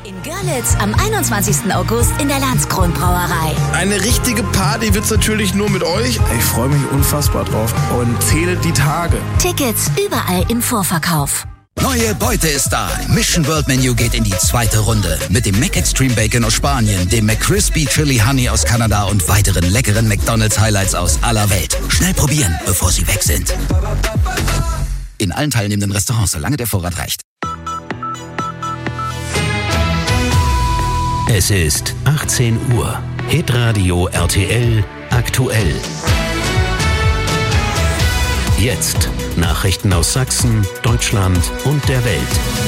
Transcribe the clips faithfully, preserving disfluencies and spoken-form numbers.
In Görlitz am einundzwanzigsten August in der Landskron-Brauerei. Eine richtige Party wird's natürlich nur mit euch. Ich freue mich unfassbar drauf und zähle die Tage. Tickets überall im Vorverkauf. Neue Beute ist da. Mission World Menu geht in die zweite Runde. Mit dem McExtreme Bacon aus Spanien, dem McCrispy Chili Honey aus Kanada und weiteren leckeren McDonald's Highlights aus aller Welt. Schnell probieren, bevor sie weg sind. In allen teilnehmenden Restaurants, solange der Vorrat reicht. Es ist achtzehn Uhr. Hitradio R T L aktuell. Jetzt Nachrichten aus Sachsen, Deutschland und der Welt.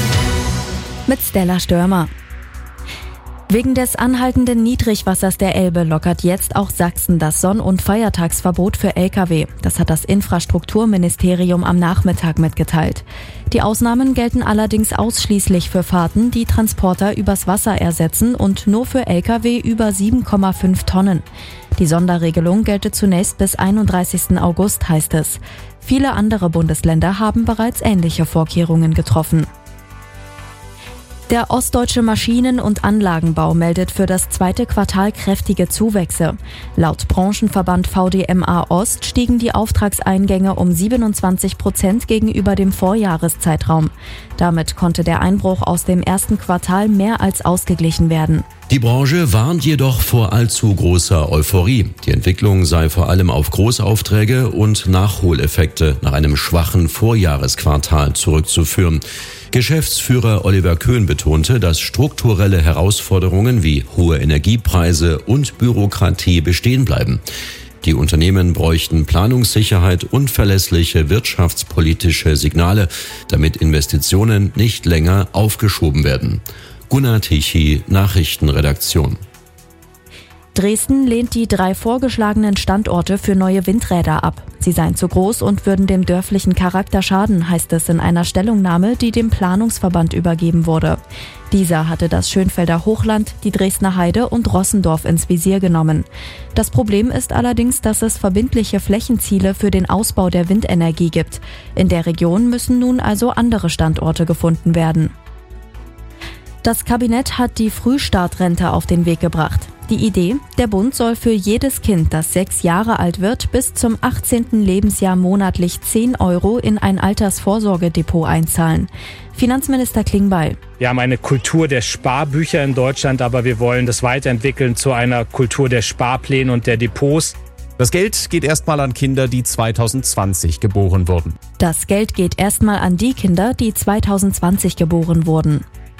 Mit Stella Störmer. Wegen des anhaltenden Niedrigwassers der Elbe lockert jetzt auch Sachsen das Sonn- und Feiertagsverbot für L K W. Das hat das Infrastrukturministerium am Nachmittag mitgeteilt. Die Ausnahmen gelten allerdings ausschließlich für Fahrten, die Transporter übers Wasser ersetzen und nur für L K W über sieben Komma fünf Tonnen. Die Sonderregelung gelte zunächst bis einunddreißigsten August, heißt es. Viele andere Bundesländer haben bereits ähnliche Vorkehrungen getroffen. Der ostdeutsche Maschinen- und Anlagenbau meldet für das zweite Quartal kräftige Zuwächse. Laut Branchenverband V D M A Ost stiegen die Auftragseingänge um siebenundzwanzig Prozent gegenüber dem Vorjahreszeitraum. Damit konnte der Einbruch aus dem ersten Quartal mehr als ausgeglichen werden. Die Branche warnt jedoch vor allzu großer Euphorie. Die Entwicklung sei vor allem auf Großaufträge und Nachholeffekte nach einem schwachen Vorjahresquartal zurückzuführen. Geschäftsführer Oliver Köhn betonte, dass strukturelle Herausforderungen wie hohe Energiepreise und Bürokratie bestehen bleiben. Die Unternehmen bräuchten Planungssicherheit und verlässliche wirtschaftspolitische Signale, damit Investitionen nicht länger aufgeschoben werden. Gunnar Tichy, Nachrichtenredaktion. Dresden lehnt die drei vorgeschlagenen Standorte für neue Windräder ab. Sie seien zu groß und würden dem dörflichen Charakter schaden, heißt es in einer Stellungnahme, die dem Planungsverband übergeben wurde. Dieser hatte das Schönfelder Hochland, die Dresdner Heide und Rossendorf ins Visier genommen. Das Problem ist allerdings, dass es verbindliche Flächenziele für den Ausbau der Windenergie gibt. In der Region müssen nun also andere Standorte gefunden werden. Das Kabinett hat die Frühstartrente auf den Weg gebracht. Die Idee, der Bund soll für jedes Kind, das sechs Jahre alt wird, bis zum achtzehnten Lebensjahr monatlich zehn Euro in ein Altersvorsorgedepot einzahlen. Finanzminister Klingbeil. Wir haben eine Kultur der Sparbücher in Deutschland, aber wir wollen das weiterentwickeln zu einer Kultur der Sparpläne und der Depots. Das Geld geht erstmal an Kinder, die zweitausendzwanzig geboren wurden. Das Geld geht erstmal an die Kinder, die zweitausendzwanzig geboren wurden.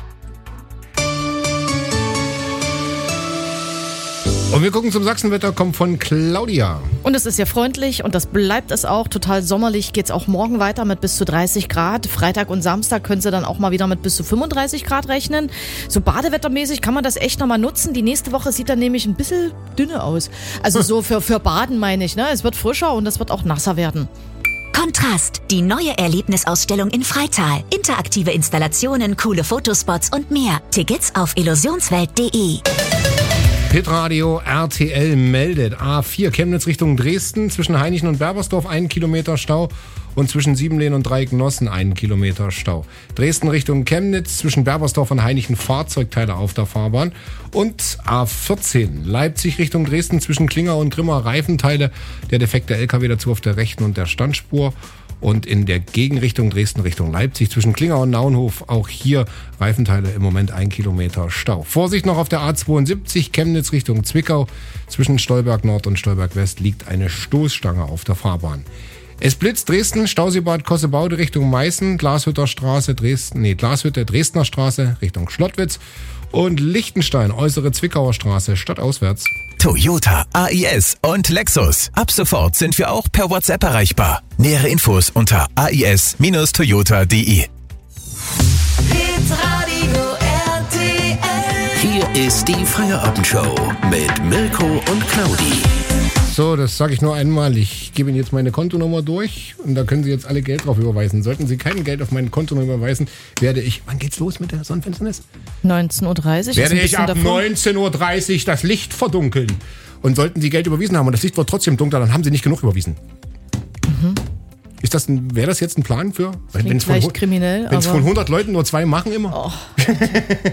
Und wir gucken zum Sachsenwetter, kommt von Claudia. Und es ist ja freundlich und das bleibt es auch. Total sommerlich geht's auch morgen weiter mit bis zu dreißig Grad. Freitag und Samstag können Sie dann auch mal wieder mit bis zu fünfunddreißig Grad rechnen. So badewettermäßig kann man das echt nochmal nutzen. Die nächste Woche sieht dann nämlich ein bisschen dünne aus. Also so für, für Baden meine ich, ne? Es wird frischer und es wird auch nasser werden. Kontrast, die neue Erlebnisausstellung in Freital. Interaktive Installationen, coole Fotospots und mehr. Tickets auf illusionswelt punkt de. Hitradio R T L meldet A vier Chemnitz Richtung Dresden, zwischen Hainichen und Berbersdorf einen Kilometer Stau und zwischen Siebenlehn und Dreigenossen einen Kilometer Stau. Dresden Richtung Chemnitz, zwischen Berbersdorf und Hainichen Fahrzeugteile auf der Fahrbahn. Und A vierzehn Leipzig Richtung Dresden, zwischen Klinger und Grimma Reifenteile, der defekte L K W dazu auf der rechten und der Standspur. Und in der Gegenrichtung Dresden Richtung Leipzig zwischen Klinger und Naunhof auch hier Reifenteile im Moment ein Kilometer Stau. Vorsicht noch auf der A zweiundsiebzig Chemnitz Richtung Zwickau. Zwischen Stolberg Nord und Stolberg West liegt eine Stoßstange auf der Fahrbahn. Es blitzt Dresden, Stauseebad Kossebaude Richtung Meißen, Glashütter Straße, Dresden, nee, Glashütte Dresdner Straße Richtung Schlottwitz und Lichtenstein, äußere Zwickauer Straße stadtauswärts. Toyota, A I S und Lexus. Ab sofort sind wir auch per WhatsApp erreichbar. Nähere Infos unter a i s Bindestrich toyota punkt de. Hier ist die Feierabendshow mit Mirko und Claudi. So, das sage ich nur einmal. Ich gebe Ihnen jetzt meine Kontonummer durch und da können Sie jetzt alle Geld drauf überweisen. Sollten Sie kein Geld auf meine Kontonummer überweisen, werde ich... Wann geht's los mit der Sonnenfinsternis? neunzehn Uhr dreißig. Werde ich ab neunzehn Uhr dreißig das Licht verdunkeln. Und sollten Sie Geld überwiesen haben und das Licht wird trotzdem dunkler, dann haben Sie nicht genug überwiesen. Mhm. Ist das ein, wäre das jetzt ein Plan für? Klingt vielleicht kriminell, Wenn es von hundert Leuten nur zwei machen immer? Oh.